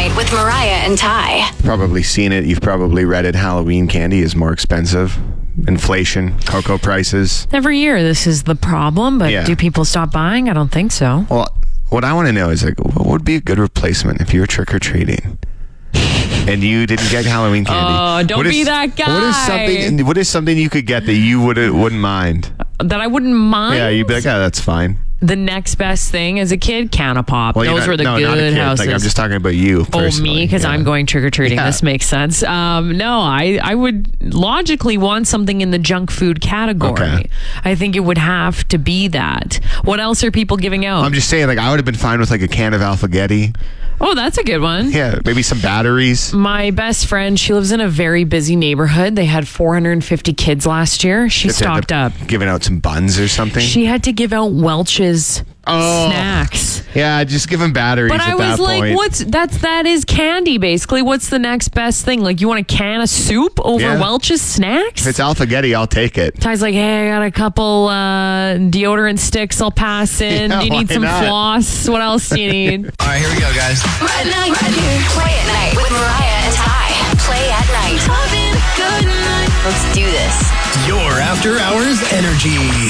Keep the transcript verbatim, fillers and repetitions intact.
Night with Mariah and Ty. Probably seen it. You've probably read it. Halloween candy is more expensive. Inflation, cocoa prices. Every year, this is the problem, but Yeah. do people stop buying? I don't think so. Well, what I want to know is like, what would be a good replacement if you were trick or treating and you didn't get Halloween candy? Oh, don't What be is- that guy. What is something? What is something you could get that you would wouldn't mind? That I wouldn't mind. Yeah, you'd be like, oh, that's fine. The next best thing as a kid, can of pop. Well, you're Those not- were the no, good not a kid. houses. Like, I'm just talking about you. Oh, personally. me? Because Yeah. I'm going trick-or-treating. Yeah. This makes sense. Um, no, I, I would logically want something in the junk food category. Okay. I think it would have to be that. What else are people giving out? I'm just saying, like, I would have been fine with like a can of Alphagetti. oh, that's a good one. Yeah, maybe some batteries. My best friend, she lives in a very busy neighborhood. They had four hundred fifty kids last year. She If they end stocked up. giving out some buns or something. She had to give out Welch's Oh. snacks. yeah, just give them batteries But at I was that like, point. what's that's that is candy basically. What's the next best thing? Like, you want a can of soup over Yeah. Welch's snacks? If it's Alphagetti, I'll take it. Ty's like, hey, I got a couple uh, deodorant sticks I'll pass in. Yeah, do you need why some not? floss? What else do you need? All right, here we go, guys. Red Night. Play at night with Mariah and Ty. Play at night. Let's do this. Your after hours energy.